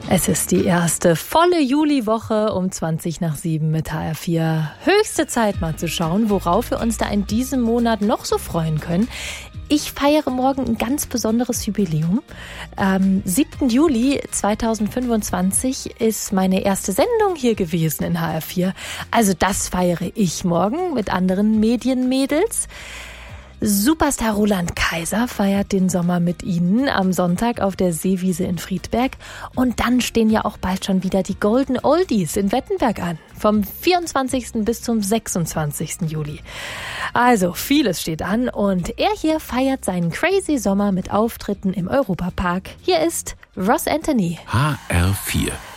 Es ist die erste volle Juliwoche um 7:20 mit HR4. Höchste Zeit mal zu schauen, worauf wir uns da in diesem Monat noch so freuen können. Ich feiere morgen ein ganz besonderes Jubiläum. Am 7. Juli 2025 ist meine erste Sendung hier gewesen in HR4. Also das feiere ich morgen mit anderen Medienmädels. Superstar Roland Kaiser feiert den Sommer mit Ihnen am Sonntag auf der Seewiese in Friedberg. Und dann stehen ja auch bald schon wieder die Golden Oldies in Wettenberg an. Vom 24. bis zum 26. Juli. Also vieles steht an und er hier feiert seinen crazy Sommer mit Auftritten im Europapark. Hier ist Ross Anthony. HR4